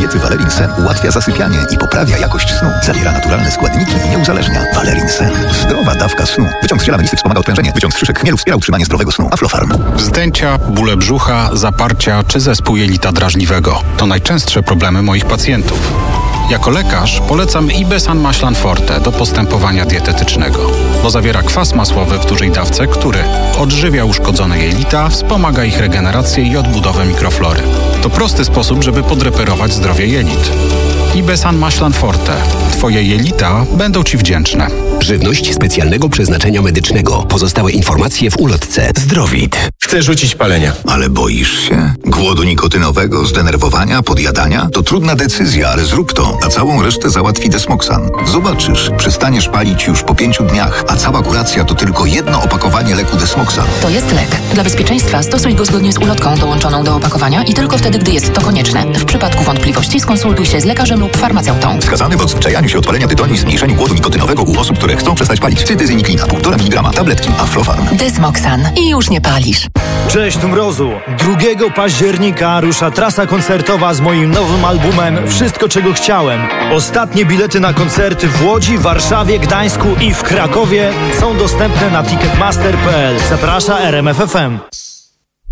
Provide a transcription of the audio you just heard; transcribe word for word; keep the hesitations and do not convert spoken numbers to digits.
diety Valerin Sen ułatwia zasypianie i poprawia jakość snu. Zawiera naturalne składniki i nie uzależnia. Valerin Sen. Zdrowa dawka snu. Wyciąg z ziela melisy wspomaga odprężenie. Wyciąg z szyszek chmielu wspiera utrzymanie zdrowego snu. Aflofarm. Wzdęcia, bóle brzucha, zaparcia czy zespół jelita drażliwego. To najczęstsze problemy moich pacjentów. Jako lekarz polecam Ibesan Maślan Forte do postępowania dietetycznego, bo zawiera kwas masłowy w dużej dawce, który odżywia uszkodzone jelita, wspomaga ich regenerację i odbudowę mikroflory. To prosty sposób, żeby podreperować zdrowie jelit. Ibesan Maślan Forte. Twoje jelita będą Ci wdzięczne. Żywność specjalnego przeznaczenia medycznego. Pozostałe informacje w ulotce. Zdrowit. Chcę rzucić palenia. Ale boisz się? Głodu nikotynowego, zdenerwowania, podjadania? To trudna decyzja, ale zrób to, a całą resztę załatwi Desmoxan. Zobaczysz, przestaniesz palić już po pięciu dniach, a cała kuracja to tylko jedno opakowanie leku Desmoxan. To jest lek. Dla bezpieczeństwa stosuj go zgodnie z ulotką dołączoną do opakowania i tylko wtedy, gdy jest to konieczne. W przypadku wątpliwości skonsultuj się z lekarzem lub farmaceutą. Wskazany w odzwyczajaniu się od palenia tytoniu i zmniejszeniu głodu nikotynowego u osób, które chcą przestać palić. Cytyzyniklina, półtora miligrama, tabletki, Aflofarm. Desmoxan. I już nie palisz. Cześć, tu Mrozu. drugiego października rusza trasa koncertowa z moim nowym albumem Wszystko, czego chciałem. Ostatnie bilety na koncerty w Łodzi, Warszawie, Gdańsku i w Krakowie są dostępne na ticketmaster kropka p l. Zaprasza R M F F M.